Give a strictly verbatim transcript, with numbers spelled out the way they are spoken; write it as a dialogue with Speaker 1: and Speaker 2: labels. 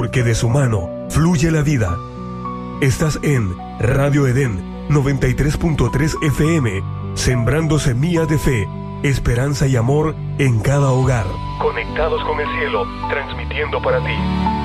Speaker 1: porque de su mano fluye la vida. Estás en Radio Edén noventa y tres punto tres F M, sembrando semillas de fe, esperanza y amor en cada hogar. Conectados con el cielo, transmitiendo para ti.